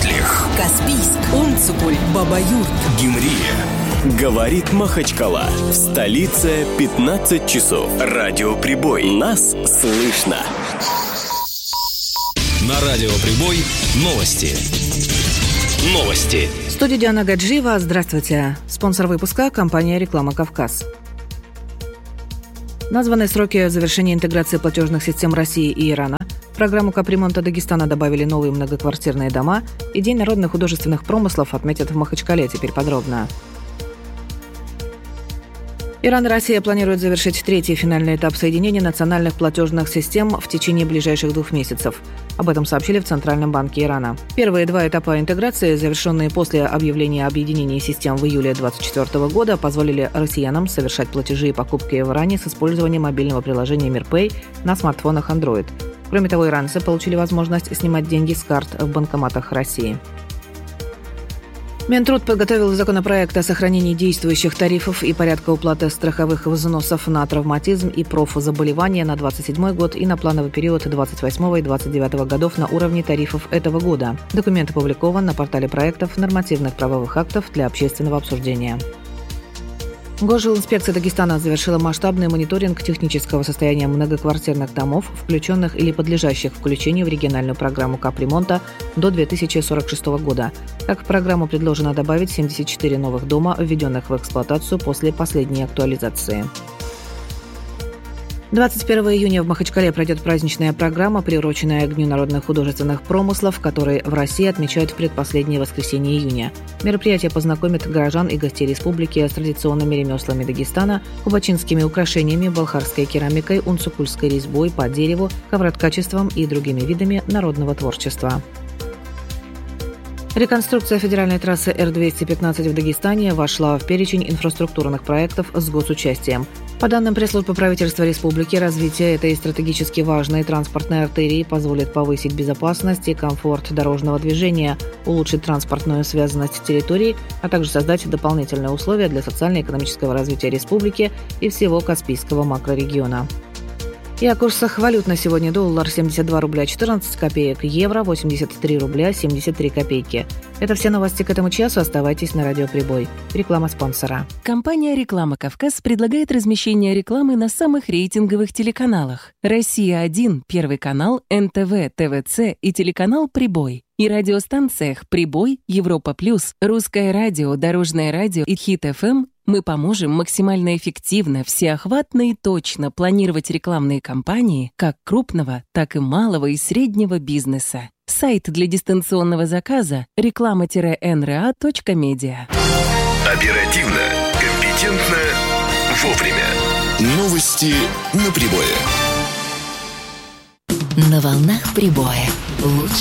Картлих, Каспийск, Онцугуль, Баба-Юрт, Гимрия. Говорит Махачкала. В столице 15 часов. Радио Прибой. Нас слышно. На Радио Прибой новости. Новости. В студии Диана Гаджиева. Здравствуйте. Спонсор выпуска – компания «Реклама Кавказ». Названы сроки завершения интеграции платежных систем России и Ирана. В программу капремонта Дагестана добавили новые многоквартирные дома. И День народных художественных промыслов отметят в Махачкале. Теперь подробно. Иран и Россия планируют завершить третий финальный этап соединения национальных платежных систем в течение ближайших 2 месяцев. Об этом сообщили в Центральном банке Ирана. Первые 2 этапа интеграции, завершенные после объявления объединения систем в июле 2024 года, позволили россиянам совершать платежи и покупки в Иране с использованием мобильного приложения Мирпэй на смартфонах Android. Кроме того, иранцы получили возможность снимать деньги с карт в банкоматах России. Минтруд подготовил законопроект о сохранении действующих тарифов и порядка уплаты страховых взносов на травматизм и профзаболевания на 2027 год и на плановый период 2028 и 2029 годов на уровне тарифов этого года. Документ опубликован на портале проектов нормативных правовых актов для общественного обсуждения. Госжилинспекция Дагестана завершила масштабный мониторинг технического состояния многоквартирных домов, включенных или подлежащих включению в региональную программу капремонта до 2046 года. Как в программу предложено добавить 74 новых дома, введенных в эксплуатацию после последней актуализации. 21 июня в Махачкале пройдет праздничная программа, приуроченная к Дню народных художественных промыслов, который в России отмечают в предпоследнее воскресенье июня. Мероприятие познакомит горожан и гостей республики с традиционными ремеслами Дагестана, кубачинскими украшениями, балхарской керамикой, унцукульской резьбой по дереву, ковроткачеством и другими видами народного творчества. Реконструкция федеральной трассы Р-215 в Дагестане вошла в перечень инфраструктурных проектов с госучастием. По данным пресс-службы правительства республики, развитие этой стратегически важной транспортной артерии позволит повысить безопасность и комфорт дорожного движения, улучшить транспортную связанность территорий, а также создать дополнительные условия для социально-экономического развития республики и всего Каспийского макрорегиона. И о курсах валют на сегодня: доллар 72 рубля 14 копеек, евро 83 рубля 73 копейки. Это все новости к этому часу. Оставайтесь на Радио Прибой. Реклама спонсора. Компания «Реклама Кавказ» предлагает размещение рекламы на самых рейтинговых телеканалах: «Россия-1», Первый канал, НТВ, ТВЦ и телеканал «Прибой». И радиостанциях «Прибой», «Европа Плюс», «Русское радио», «Дорожное радио» и «Хит-ФМ». Мы поможем максимально эффективно, всеохватно и точно планировать рекламные кампании как крупного, так и малого и среднего бизнеса. Сайт для дистанционного заказа – реклама-nra.media. Оперативно, компетентно, вовремя. Новости на Прибое. На волнах Прибоя. Лучше